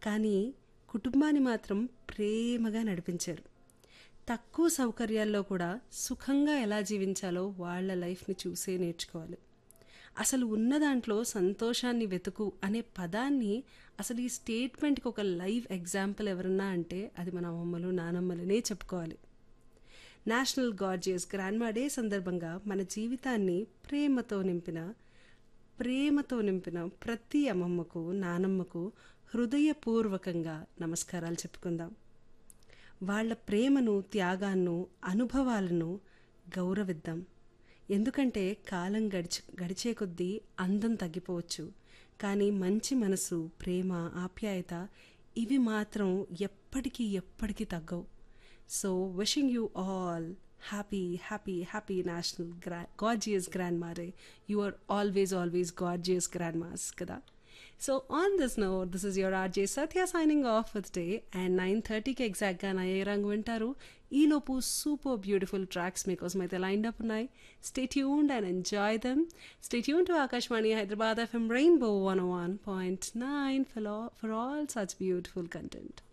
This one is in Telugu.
కానీ కుటుంబాన్ని మాత్రం ప్రేమగా నడిపించారు. తక్కువ సౌకర్యాల్లో కూడా సుఖంగా ఎలా జీవించాలో వాళ్ళ లైఫ్ని చూసే నేర్చుకోవాలి. అసలు ఉన్న దాంట్లో సంతోషాన్ని వెతుకు అనే పదాన్ని, అసలు ఈ స్టేట్మెంట్కి ఒక లైవ్ ఎగ్జాంపుల్ ఎవరన్నా అంటే అది మన అమ్మమ్మలు నానమ్మలనే చెప్పుకోవాలి. నేషనల్ గార్జియస్ గ్రాండ్మా డే సందర్భంగా మన జీవితాన్ని ప్రేమతో నింపిన ప్రతి అమ్మమ్మకు నానమ్మకు హృదయపూర్వకంగా నమస్కారాలు చెప్పుకుందాం. వాళ్ళ ప్రేమను, త్యాగాన్ని, అనుభవాలను గౌరవిద్దాం. ఎందుకంటే కాలం గడిచే కొద్దీ అందం తగ్గిపోవచ్చు, కానీ మంచి మనసు, ప్రేమ, ఆప్యాయత ఇవి మాత్రం ఎప్పటికీ తగ్గవు. So wishing you all happy national gorgeous grandma day. You are always gorgeous గ్రాండ్మాస్ కదా. So on this note, this is your RJ Satya signing off for today, and 9:30కి ఎగ్జాక్ట్గా నా ఏ రంగు వింటారు. ఈలోపు సూపర్ బ్యూటిఫుల్ ట్రాక్స్ మీకోసం అయితే లైన్డ్ అప్ ఉన్నాయి. Stay tuned and enjoy them. Stay tune to Akashvani Hyderabad FM Rainbow 101.9 for all such beautiful content.